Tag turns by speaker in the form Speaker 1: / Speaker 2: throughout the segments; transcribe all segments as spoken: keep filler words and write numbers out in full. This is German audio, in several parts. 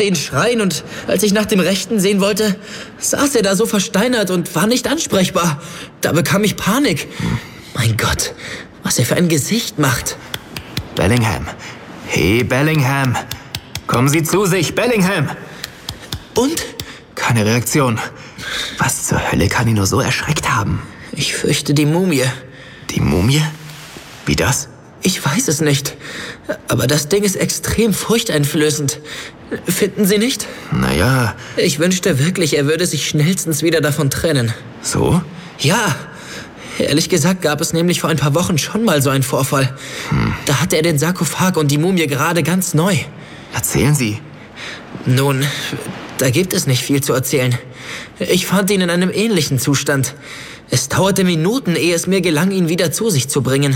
Speaker 1: hörte ihn schreien und als ich nach dem Rechten sehen wollte, saß er da so versteinert und war nicht ansprechbar. Da bekam ich Panik. Mein Gott, was er für ein Gesicht macht.
Speaker 2: Bellingham. Hey, Bellingham. Kommen Sie zu sich, Bellingham.
Speaker 1: Und?
Speaker 2: Keine Reaktion. Was zur Hölle kann ihn nur so erschreckt haben?
Speaker 1: Ich fürchte die Mumie.
Speaker 2: Die Mumie? Wie das?
Speaker 1: Ich weiß es nicht. Aber das Ding ist extrem furchteinflößend. Finden Sie nicht?
Speaker 2: Naja.
Speaker 1: Ich wünschte wirklich, er würde sich schnellstens wieder davon trennen.
Speaker 2: So?
Speaker 1: Ja. Ehrlich gesagt gab es nämlich vor ein paar Wochen schon mal so einen Vorfall. Hm. Da hatte er den Sarkophag und die Mumie gerade ganz neu.
Speaker 2: Erzählen Sie.
Speaker 1: Nun, da gibt es nicht viel zu erzählen. Ich fand ihn in einem ähnlichen Zustand. Es dauerte Minuten, ehe es mir gelang, ihn wieder zu sich zu bringen.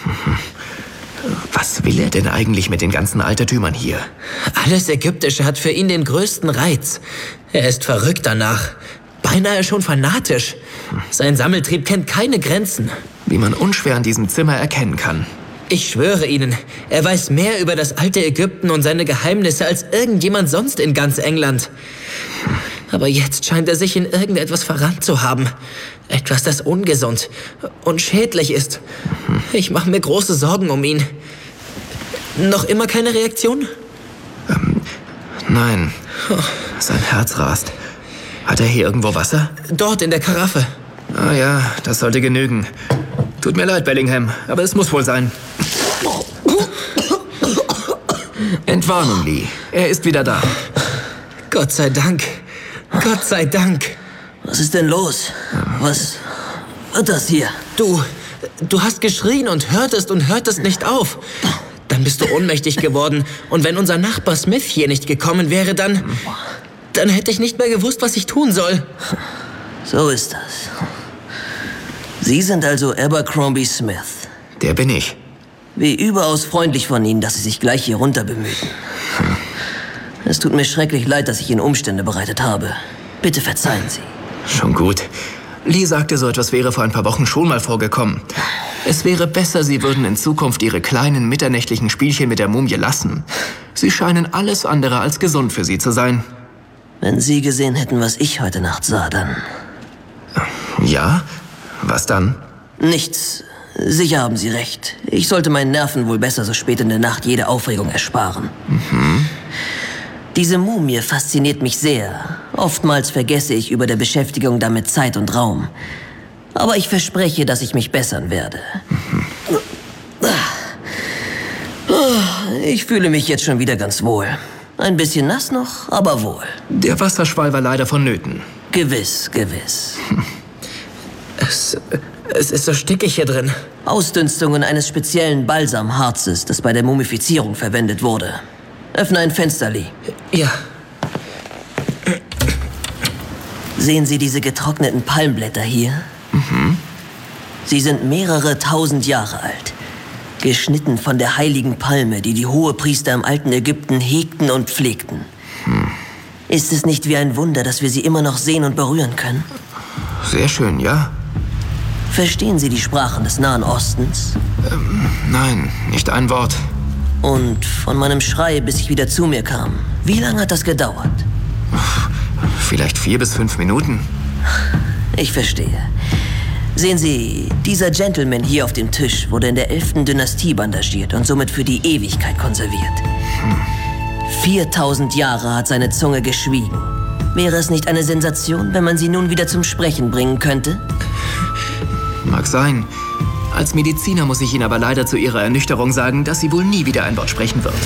Speaker 2: Was will er denn eigentlich mit den ganzen Altertümern hier?
Speaker 1: Alles Ägyptische hat für ihn den größten Reiz. Er ist verrückt danach. Beinahe schon fanatisch. Sein Sammeltrieb kennt keine Grenzen.
Speaker 2: Wie man unschwer an diesem Zimmer erkennen kann.
Speaker 1: Ich schwöre Ihnen, er weiß mehr über das alte Ägypten und seine Geheimnisse als irgendjemand sonst in ganz England. Aber jetzt scheint er sich in irgendetwas verrannt zu haben. Etwas, das ungesund und schädlich ist. Ich mache mir große Sorgen um ihn. Noch immer keine Reaktion?
Speaker 2: Ähm, nein. Sein Herz rast. Hat er hier irgendwo Wasser?
Speaker 1: Dort in der Karaffe.
Speaker 2: Ah ja, das sollte genügen. Tut mir leid, Bellingham, aber es muss wohl sein. Entwarnung, Lee. Er ist wieder da.
Speaker 1: Gott sei Dank. Gott sei Dank.
Speaker 3: Was ist denn los? Was wird das hier?
Speaker 1: Du, du hast geschrien und hörtest und hörtest nicht auf. Dann bist du ohnmächtig geworden. Und wenn unser Nachbar Smith hier nicht gekommen wäre, dann... Dann hätte ich nicht mehr gewusst, was ich tun soll.
Speaker 3: So ist das. Sie sind also Abercrombie Smith.
Speaker 2: Der bin ich.
Speaker 3: Wie überaus freundlich von Ihnen, dass Sie sich gleich hier runter bemühen. Es tut mir schrecklich leid, dass ich Ihnen Umstände bereitet habe. Bitte verzeihen Sie.
Speaker 2: Schon gut. Lee sagte, so etwas wäre vor ein paar Wochen schon mal vorgekommen. Es wäre besser, Sie würden in Zukunft Ihre kleinen mitternächtlichen Spielchen mit der Mumie lassen. Sie scheinen alles andere als gesund für Sie zu sein.
Speaker 3: Wenn Sie gesehen hätten, was ich heute Nacht sah, dann...
Speaker 2: Ja? Was dann?
Speaker 3: Nichts. Sicher haben Sie recht. Ich sollte meinen Nerven wohl besser so spät in der Nacht jede Aufregung ersparen.
Speaker 2: Mhm.
Speaker 3: Diese Mumie fasziniert mich sehr. Oftmals vergesse ich über der Beschäftigung damit Zeit und Raum. Aber ich verspreche, dass ich mich bessern werde. Mhm. Ich fühle mich jetzt schon wieder ganz wohl. Ein bisschen nass noch, aber wohl.
Speaker 2: Der Wasserschwall war leider vonnöten.
Speaker 3: Gewiss, gewiss.
Speaker 1: Es, es ist so stickig hier drin.
Speaker 3: Ausdünstungen eines speziellen Balsamharzes, das bei der Mumifizierung verwendet wurde. Öffne ein Fenster, Lee.
Speaker 1: Ja.
Speaker 3: Sehen Sie diese getrockneten Palmblätter hier?
Speaker 2: Mhm.
Speaker 3: Sie sind mehrere tausend Jahre alt. Geschnitten von der heiligen Palme, die die Hohepriester im alten Ägypten hegten und pflegten.
Speaker 2: Hm.
Speaker 3: Ist es nicht wie ein Wunder, dass wir sie immer noch sehen und berühren können?
Speaker 2: Sehr schön, ja.
Speaker 3: Verstehen Sie die Sprachen des Nahen Ostens?
Speaker 2: Ähm, nein, nicht ein Wort.
Speaker 3: Und von meinem Schrei, bis ich wieder zu mir kam, wie lange hat das gedauert?
Speaker 2: Vielleicht vier bis fünf Minuten.
Speaker 3: Ich verstehe. Sehen Sie, dieser Gentleman hier auf dem Tisch wurde in der elften Dynastie bandagiert und somit für die Ewigkeit konserviert. Hm. viertausend Jahre hat seine Zunge geschwiegen. Wäre es nicht eine Sensation, wenn man sie nun wieder zum Sprechen bringen könnte?
Speaker 2: Mag sein. Als Mediziner muss ich Ihnen aber leider zu Ihrer Ernüchterung sagen, dass sie wohl nie wieder ein Wort sprechen wird.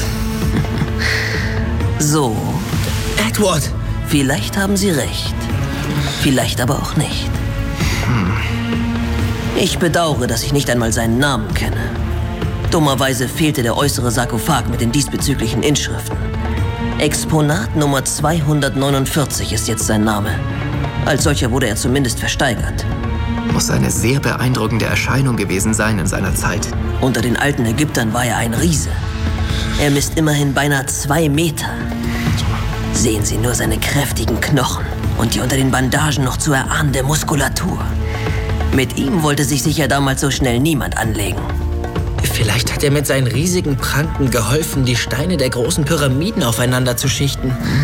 Speaker 3: So.
Speaker 1: Edward!
Speaker 3: Vielleicht haben Sie recht. Vielleicht aber auch nicht.
Speaker 2: Hm.
Speaker 3: Ich bedauere, dass ich nicht einmal seinen Namen kenne. Dummerweise fehlte der äußere Sarkophag mit den diesbezüglichen Inschriften. Exponat Nummer zweihundertneunundvierzig ist jetzt sein Name. Als solcher wurde er zumindest versteigert.
Speaker 2: Muss eine sehr beeindruckende Erscheinung gewesen sein in seiner Zeit.
Speaker 3: Unter den alten Ägyptern war er ein Riese. Er misst immerhin beinahe zwei Meter. Sehen Sie nur seine kräftigen Knochen und die unter den Bandagen noch zu erahnende Muskulatur. Mit ihm wollte sich sicher damals so schnell niemand anlegen.
Speaker 1: Vielleicht hat er mit seinen riesigen Pranken geholfen, die Steine der großen Pyramiden aufeinander zu schichten.